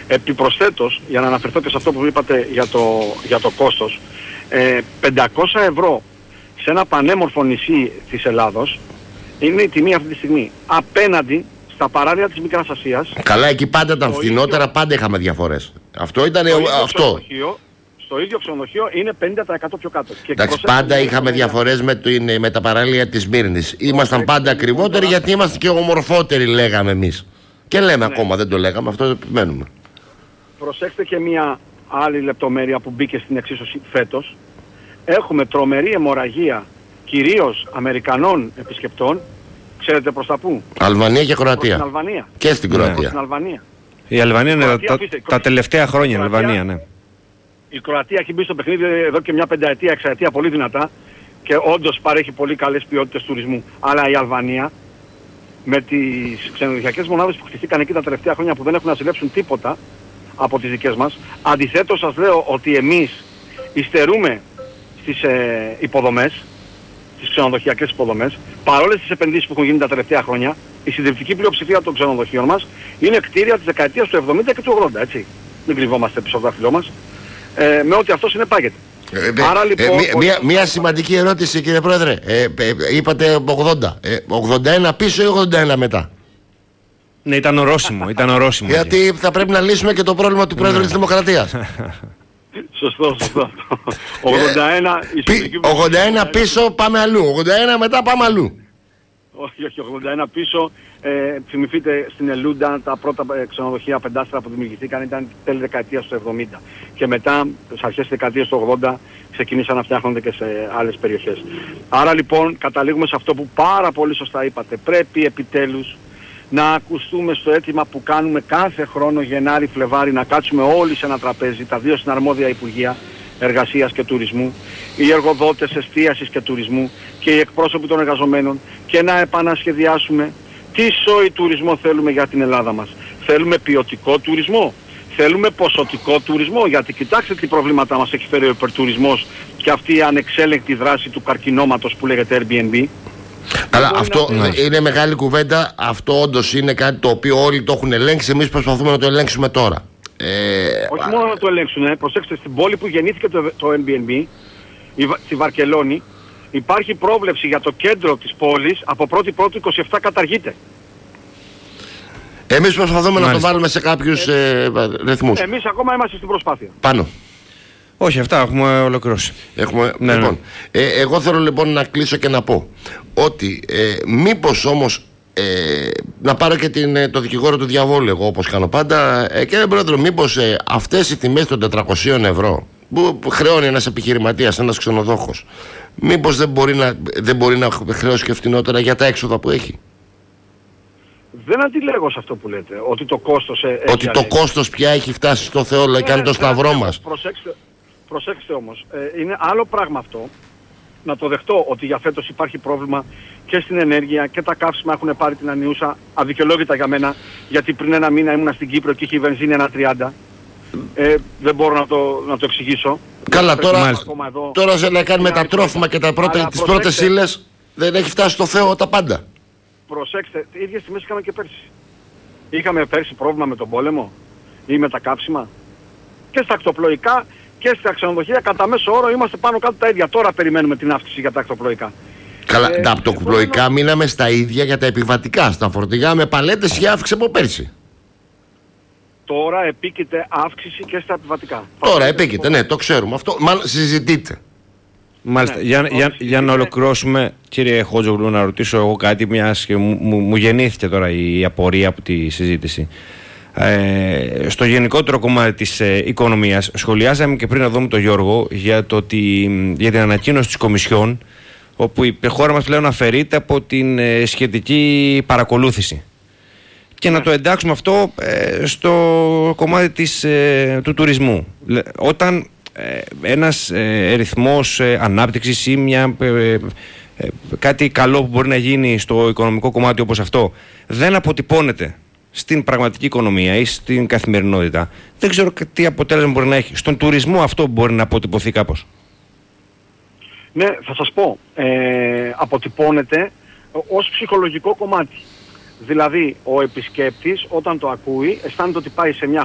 Επιπροσθέτως, για να αναφερθώ και σε αυτό που είπατε για το κόστος, 500 ευρώ σε ένα πανέμορφο νησί της Ελλάδος είναι η τιμή αυτή τη στιγμή. Απέναντι στα παράλια της Μικράς Ασίας. Καλά, εκεί πάντα ήταν φθηνότερα, πάντα είχαμε διαφορές. Αυτό ήταν αυτό. Στο ίδιο ξενοδοχείο είναι 50% πιο κάτω. Εντάξει, πάντα είχαμε διαφορές με τα παράλια της Μύρνης. Ήμασταν πάντα ακριβότεροι γιατί ήμασταν και ομορφότεροι, λέγαμε εμείς. Και λέμε ακόμα, δεν το λέγαμε, αυτό επιμένουμε. Προσέξτε και μια άλλη λεπτομέρεια που μπήκε στην εξίσωση φέτος. Έχουμε τρομερή αιμορραγία κυρίως Αμερικανών επισκεπτών. Ξέρετε προς τα πού? Αλβανία και Κροατία. Στην Αλβανία. Και στην Κροατία. Στην Αλβανία. Η Αλβανία είναι τα τελευταία χρόνια, η Αλβανία, ναι. Η Κροατία έχει μπει στο παιχνίδι εδώ και μια πενταετία, εξαετία πολύ δυνατά και όντως παρέχει πολύ καλές ποιότητες τουρισμού. Αλλά η Αλβανία με τις ξενοδοχειακές μονάδες που χτιστήκαν εκεί τα τελευταία χρόνια που δεν έχουν να συλλέψουν τίποτα από τις δικές μας, αντιθέτως σας λέω ότι εμείς υστερούμε στις υποδομές, στις ξενοδοχειακές υποδομές, παρόλες τις επενδύσεις που έχουν γίνει τα τελευταία χρόνια. Η συντριπτική πλειοψηφία των ξενοδοχείων μας είναι κτίρια της δεκαετίας του 70 και του 80, έτσι. Μην κρυβόμαστε πίσω από το δάχτυλό μας. Με ό,τι αυτό συνεπάγεται. Άρα λοιπόν... Μία σημαντική ερώτηση, κύριε Πρόεδρε. Είπατε 80. 81 πίσω ή 81 μετά? Ναι, ήταν ορόσημο. Γιατί θα πρέπει να λύσουμε και το πρόβλημα του Πρόεδρου της Δημοκρατίας. Σωστό. 81 πίσω πάμε αλλού. 81 μετά πάμε αλλού. Όχι, 81 πίσω. Θυμηθείτε στην Ελούντα τα πρώτα ξενοδοχεία πεντάστερα που δημιουργηθήκαν ήταν τέλη δεκαετίας του 70 και μετά στις αρχές της δεκαετίας του 80 ξεκινήσαν να φτιάχνονται και σε άλλες περιοχές. Άρα λοιπόν καταλήγουμε σε αυτό που πάρα πολύ σωστά είπατε. Πρέπει επιτέλους να ακουστούμε στο αίτημα που κάνουμε κάθε χρόνο Γενάρη-Φλεβάρη, να κάτσουμε όλοι σε ένα τραπέζι, τα δύο συναρμόδια Υπουργεία Εργασίας και Τουρισμού, οι εργοδότες εστίασης και τουρισμού και οι εκπρόσωποι των εργαζομένων και να επανασχεδιάσουμε τι σόι τουρισμό θέλουμε για την Ελλάδα μας. Θέλουμε ποιοτικό τουρισμό, θέλουμε ποσοτικό τουρισμό, γιατί κοιτάξτε τι προβλήματα μας έχει φέρει ο υπερτουρισμός και αυτή η ανεξέλεγκτη δράση του καρκινώματος που λέγεται Airbnb. Αλλά αυτό είναι μεγάλη κουβέντα. Αυτό όντως είναι κάτι το οποίο όλοι το έχουν ελέγξει. Εμείς προσπαθούμε να το ελέγξουμε τώρα. Όχι μόνο να το ελέγξουν. Προσέξτε, στην πόλη που γεννήθηκε το Airbnb, στη Βαρκελόνη, υπάρχει πρόβλεψη για το κέντρο της πόλης από 1η-1η 27 καταργείται. Εμείς προσπαθούμε να το βάλουμε σε κάποιους ρυθμούς. Εμείς ακόμα είμαστε στην προσπάθεια. Πάνω. Όχι, αυτά έχουμε ολοκληρώσει. Λοιπόν, εγώ θέλω λοιπόν να κλείσω και να πω ότι μήπως όμως να πάρω και το δικηγόρο του διαβόλου εγώ όπως κάνω πάντα, κύριε Πρόεδρο, μήπως αυτές οι τιμές των 400 ευρώ που χρεώνει ένας επιχειρηματίας, ένας ξενοδόχος, μήπως δεν μπορεί να χρεώσει και φτηνότερα για τα έξοδα που έχει? Δεν αντιλέγω σε αυτό που λέτε, ότι το κόστος ότι το κόστος πια έχει φτάσει στο Θεό, λέει, κάνει το σταυρό μας. Προσέξτε όμως, είναι άλλο πράγμα αυτό, να το δεχτώ ότι για φέτος υπάρχει πρόβλημα και στην ενέργεια και τα καύσιμα έχουν πάρει την ανιούσα, αδικαιολόγητα για μένα, γιατί πριν ένα μήνα ήμουνα στην Κύπρο και είχε η βενζίνη 1,30. Δεν μπορώ να το εξηγήσω. Καλά, τώρα σε να κάνουμε τα τρόφιμα και τις πρώτες ύλες, δεν έχει φτάσει στο Θεό τα πάντα. Προσέξτε, οι ίδιες τιμές είχαμε και πέρσι. Είχαμε πέρσι πρόβλημα με τον πόλεμο ή με τα κάψιμα? Και στα ακτοπλοϊκά και στα ξενοδοχεία κατά μέσο όρο είμαστε πάνω κάτω τα ίδια. Τώρα περιμένουμε την αύξηση για τα ακτοπλοϊκά. Καλά, τα ακτοπλοϊκά μείναμε στα ίδια για τα επιβατικά. Στα φορτηγά με παλέτες είχε αύξηση από πέρσι. Τώρα επίκειται αύξηση και στα επιβατικά. Τώρα επίκειται, ναι, το ξέρουμε. Αυτό μάλλον συζητείτε. Μάλιστα. Για να ολοκληρώσουμε, κύριε Χότζογλου, να ρωτήσω εγώ κάτι, μιας και μου γεννήθηκε τώρα η απορία από τη συζήτηση. Στο γενικότερο κομμάτι της οικονομίας, σχολιάζαμε και πριν να δούμε τον Γιώργο για την ανακοίνωση της Κομισιόν, όπου η χώρα μας πλέον αφαιρείται από την σχετική παρακολούθηση. Και να το εντάξουμε αυτό στο κομμάτι του τουρισμού. Όταν ένας ρυθμός ανάπτυξης ή κάτι καλό που μπορεί να γίνει στο οικονομικό κομμάτι όπως αυτό δεν αποτυπώνεται στην πραγματική οικονομία ή στην καθημερινότητα, δεν ξέρω τι αποτέλεσμα μπορεί να έχει. Στον τουρισμό αυτό μπορεί να αποτυπωθεί κάπως? Ναι, θα σας πω. Αποτυπώνεται ως ψυχολογικό κομμάτι. Δηλαδή, ο επισκέπτης όταν το ακούει αισθάνεται ότι πάει σε μια